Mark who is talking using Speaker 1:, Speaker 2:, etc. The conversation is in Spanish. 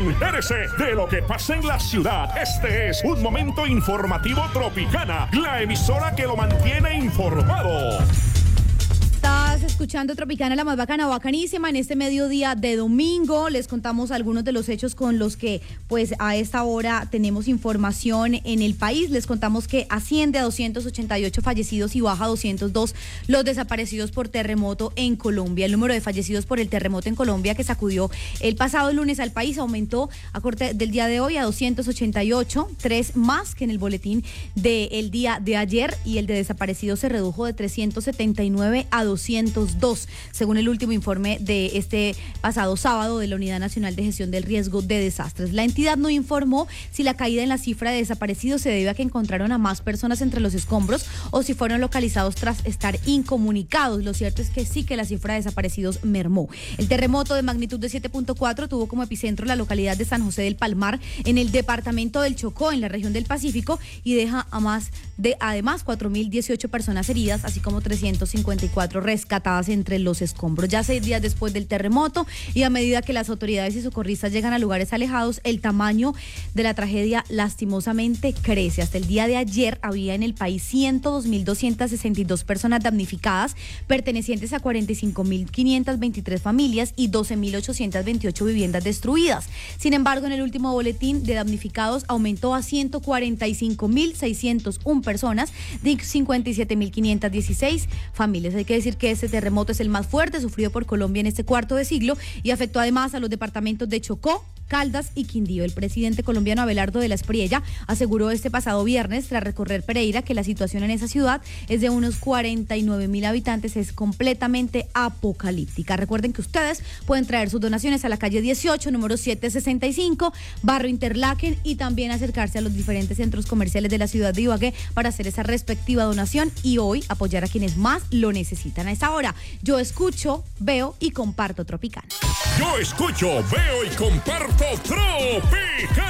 Speaker 1: Entérese de lo que pasa en la ciudad. Este es un momento informativo Tropicana, la emisora que lo mantiene informado.
Speaker 2: Estás escuchando Tropicana, la más bacana, bacanísima. En este mediodía de domingo les contamos algunos de los hechos con los que pues a esta hora tenemos información en el país. Les contamos que asciende a 288 fallecidos y baja a 202 los desaparecidos por terremoto en Colombia. El número de fallecidos por el terremoto en Colombia que sacudió el pasado lunes al país aumentó a corte del día de hoy a 288, 3 más que en el boletín del día de ayer, y el de desaparecidos se redujo de 379 a 202, según el último informe de este pasado sábado de la Unidad Nacional de Gestión del Riesgo de Desastres. La entidad no informó si la caída en la cifra de desaparecidos se debe a que encontraron a más personas entre los escombros o si fueron localizados tras estar incomunicados. Lo cierto es que sí, que la cifra de desaparecidos mermó. El terremoto de magnitud de 7.4 tuvo como epicentro la localidad de San José del Palmar, en el departamento del Chocó, en la región del Pacífico, y deja además 4.018 personas heridas, así como 354 rescatadas entre los escombros. Ya 6 días después del terremoto y a medida que las autoridades y socorristas llegan a lugares alejados, el tamaño de la tragedia lastimosamente crece. Hasta el día de ayer había en el país 102.262 personas damnificadas, pertenecientes a 45.523 familias y 12.828 viviendas destruidas. Sin embargo, en el último boletín de damnificados aumentó a 145.601 personas de 57.516 familias. Hay que decir que este terremoto es el más fuerte sufrido por Colombia en este cuarto de siglo y afectó además a los departamentos de Chocó, Caldas y Quindío. El presidente colombiano Abelardo de la Espriella aseguró este pasado viernes, tras recorrer Pereira, que la situación en esa ciudad es de unos 49.000 habitantes, es completamente apocalíptica. Recuerden que ustedes pueden traer sus donaciones a la calle 18, número 765, barrio Interlaken, y también acercarse a los diferentes centros comerciales de la ciudad de Ibagué para hacer esa respectiva donación y hoy apoyar a quienes más lo necesitan. A esta hora, yo escucho, veo y comparto Tropicana.
Speaker 1: Yo escucho, veo y comparto Tropicana.